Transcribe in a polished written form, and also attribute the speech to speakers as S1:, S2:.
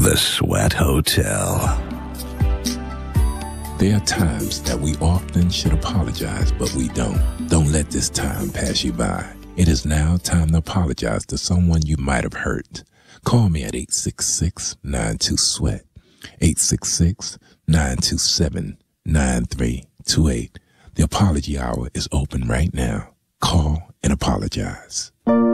S1: The Sweat Hotel.
S2: There are times that we often should apologize, but we don't. Don't let this time pass you by. It is now time to apologize to someone you might have hurt. Call me at 866-92-SWEAT, 866-927-9328. The apology hour is open right now. Call and apologize.